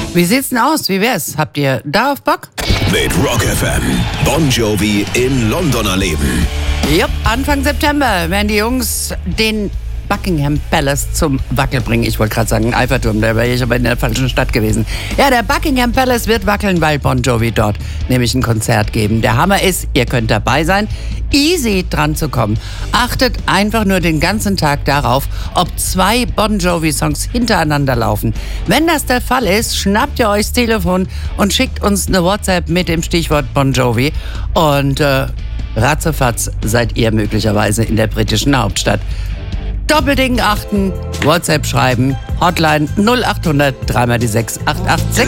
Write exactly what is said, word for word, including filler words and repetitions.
Wie sieht's denn aus? Wie wär's? Habt ihr da auf Bock? Mit Rock F M. Bon Jovi in London erleben. Jupp, Anfang September werden die Jungs den Buckingham Palace zum Wackel bringen. Ich wollte gerade sagen Eiffelturm, da wäre ich aber in der falschen Stadt gewesen. Ja, der Buckingham Palace wird wackeln, weil Bon Jovi dort nämlich ein Konzert geben. Der Hammer ist, ihr könnt dabei sein, easy dran zu kommen. Achtet einfach nur den ganzen Tag darauf, ob zwei Bon Jovi-Songs hintereinander laufen. Wenn das der Fall ist, schnappt ihr euch das Telefon und schickt uns eine WhatsApp mit dem Stichwort Bon Jovi und äh, ratzefatz seid ihr möglicherweise in der britischen Hauptstadt. Doppelding achten, WhatsApp schreiben, Hotline null acht hundert drei mal die sechs acht acht sechs.